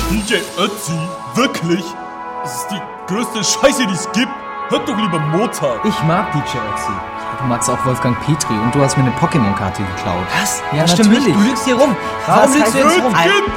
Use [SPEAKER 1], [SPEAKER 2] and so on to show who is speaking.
[SPEAKER 1] DJ Ötzi? Wirklich? Das ist die größte Scheiße, die es gibt. Hört doch lieber Mozart.
[SPEAKER 2] Ich mag DJ Ötzi. Ja, du magst auch Wolfgang Petri und du hast mir eine Pokémon-Karte geklaut.
[SPEAKER 3] Was?
[SPEAKER 2] Ja,
[SPEAKER 3] das stimmt
[SPEAKER 2] natürlich.
[SPEAKER 3] nicht. Du lügst hier rum.
[SPEAKER 2] Warum lügst du jetzt rum?
[SPEAKER 1] Kind!